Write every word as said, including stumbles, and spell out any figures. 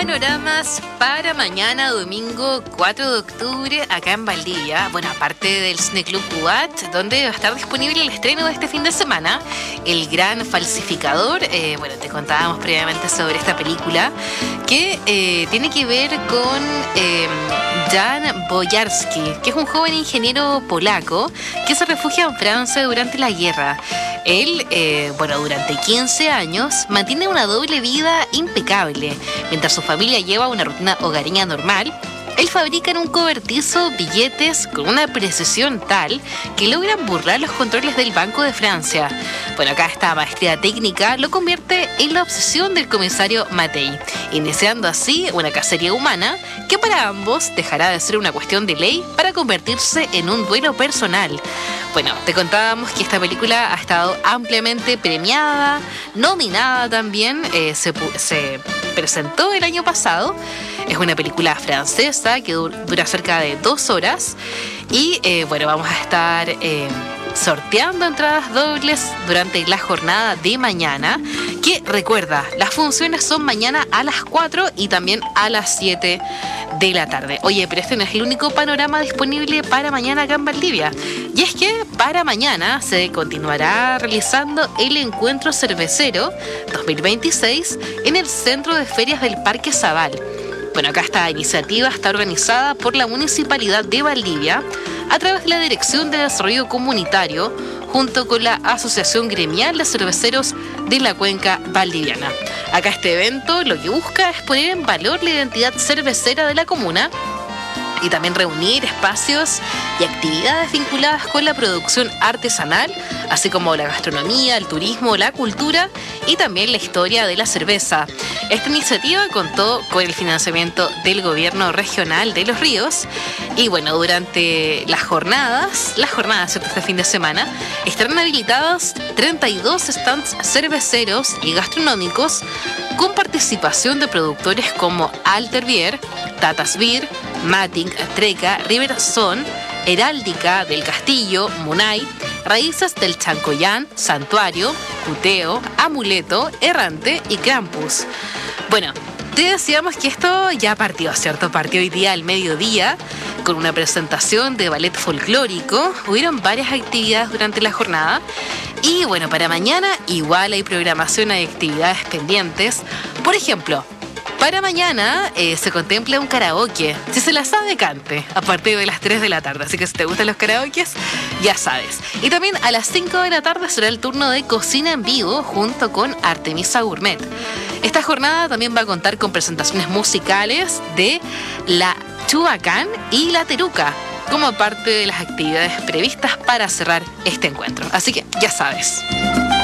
panoramas para mañana, domingo cuatro de octubre, acá en Valdivia. Bueno, aparte del Cine Club UAT, donde va a estar disponible el estreno de este fin de semana, El Gran Falsificador. Eh, bueno, te contábamos previamente sobre esta película que eh, tiene que ver con eh, Jan Bojarski, que es un joven ingeniero polaco que se refugia en Francia durante la guerra. Él, eh, bueno, durante quince años mantiene una doble vida impecable. Mientras su familia lleva una rutina hogareña normal, él fabrica en un cobertizo billetes con una precisión tal que logran burlar los controles del Banco de Francia. Bueno, acá esta maestría técnica lo convierte en la obsesión del comisario Matei, iniciando así una cacería humana que para ambos dejará de ser una cuestión de ley para convertirse en un duelo personal. Bueno, te contábamos que esta película ha estado ampliamente premiada, nominada también, eh, se, se presentó el año pasado. Es una película francesa que dura cerca de dos horas y eh, bueno, vamos a estar eh, sorteando entradas dobles durante la jornada de mañana, que recuerda, las funciones son mañana a las cuatro y también a las siete de la tarde. Oye, pero este no es el único panorama disponible para mañana acá en Valdivia. Y es que para mañana se continuará realizando el Encuentro Cervecero dos mil veintiséis en el Centro de Ferias del Parque Zabal. Bueno, acá esta iniciativa está organizada por la Municipalidad de Valdivia a través de la Dirección de Desarrollo Comunitario junto con la Asociación Gremial de Cerveceros de la Cuenca Valdiviana. Acá este evento lo que busca es poner en valor la identidad cervecera de la comuna y también reunir espacios y actividades vinculadas con la producción artesanal, así como la gastronomía, el turismo, la cultura y también la historia de la cerveza. Esta iniciativa contó con el financiamiento del Gobierno Regional de Los Ríos y bueno, durante las jornadas, las jornadas ¿cierto? Este fin de semana, estarán habilitados treinta y dos stands cerveceros y gastronómicos con participación de productores como Alter Beer, Tatas Beer, Mating, Treca, River Son, Heráldica del Castillo, Munay, Raíces del Chancoyán, Santuario, Cuteo, Amuleto, Errante y Krampus. Bueno, te decíamos que esto ya partió, ¿cierto? Partió hoy día al mediodía con una presentación de ballet folclórico. Hubieron varias actividades durante la jornada. Y bueno, para mañana igual hay programación, hay actividades pendientes. Por ejemplo, para mañana eh, se contempla un karaoke. Si se la sabe, cante a partir de las tres de la tarde. Así que si te gustan los karaokes, ya sabes. Y también a las cinco de la tarde será el turno de cocina en vivo junto con Artemisa Gourmet. Esta jornada también va a contar con presentaciones musicales de la Chubacán y la Teruca como parte de las actividades previstas para cerrar este encuentro. Así que ya sabes.